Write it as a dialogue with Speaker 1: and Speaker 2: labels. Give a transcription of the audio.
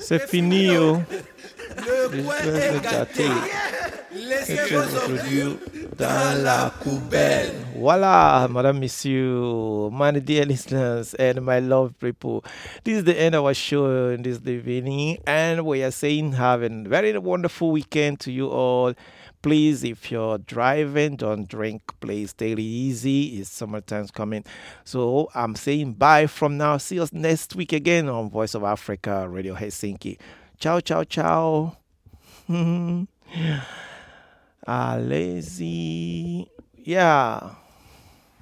Speaker 1: C'est fini, oh.
Speaker 2: Le coin est gâté. Laissez-moi sortir dans la poubelle.
Speaker 1: Voila, Madam Monsieur, my dear listeners, and my love people. This is the end of our show in this evening, and we are saying have a very wonderful weekend to you all. Please, if you're driving, don't drink. Please take it easy. It's summertime's coming. So I'm saying bye from now. See us next week again on Voice of Africa, Radio Helsinki. Ciao, ciao, ciao. Lazy. Yeah.